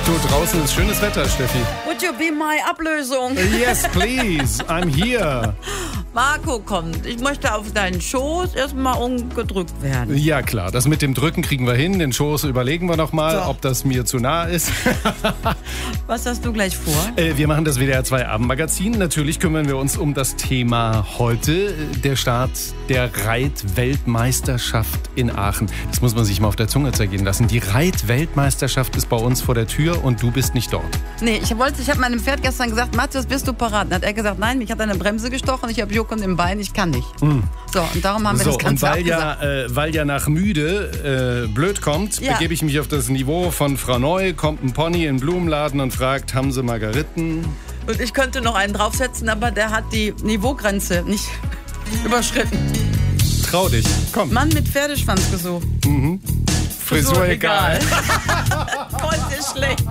Du, draußen ist schönes Wetter, Steffi. Would you be my Ablösung? Yes, please. I'm here. Marco kommt. Ich möchte auf deinen Schoß erstmal umgedrückt werden. Ja, klar. Das mit dem Drücken kriegen wir hin. Den Schoß überlegen wir noch mal, So. ob das mir zu nah ist. Was hast du gleich vor? Wir machen das WDR 2 Abendmagazin. Natürlich kümmern wir uns um das Thema heute. Der Start der Reit-Weltmeisterschaft in Aachen. Das muss man sich mal auf der Zunge zergehen lassen. Die Reit-Weltmeisterschaft ist bei uns vor der Tür und du bist nicht dort. Nee, ich habe meinem Pferd gestern gesagt, Matthias, bist du parat? Dann hat er gesagt, nein, mich hat eine Bremse gestochen, ich habe Jucken im Bein, ich kann nicht. So, und darum haben wir das Ganze und abgesagt. weil ja nach müde blöd kommt, Ja. begebe ich mich auf das Niveau von Frau Neu, kommt ein Pony in den Blumenladen und fragt, haben Sie Margariten? Und ich könnte noch einen draufsetzen, aber der hat die Niveaugrenze nicht überschritten. Trau dich, komm. Mann mit Pferdeschwanz gesucht. Frisur egal. Heute schlecht.